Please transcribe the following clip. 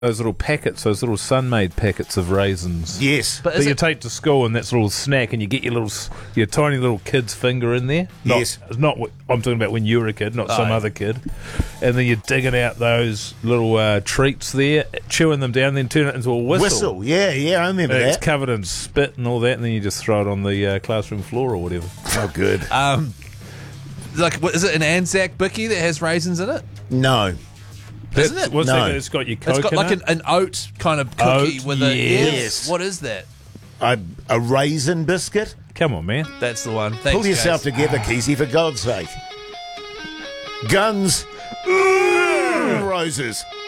those little packets, those little Sun-made packets of raisins. Yes. But That is you it, take to school, and that's a little snack, and you get your tiny little kid's finger in there. Yes. Not what I'm talking about when you were a kid, not some yeah. other kid. And then you're digging out those little treats there, chewing them down, then turn it into a whistle. Yeah, I remember And it's that. covered in spit and all that, and then you just throw it on the classroom floor or whatever. Oh, good. is it an Anzac Bicky that has raisins in it? No. Isn't it? What's No. that? It's got your It's coconut. got like an oat kind of cookie Oat, with a yes. What is that? A raisin biscuit? Come on, man. That's the one. Thanks, Pull yourself guys. together, Keezy, for God's sake. Guns. Roses.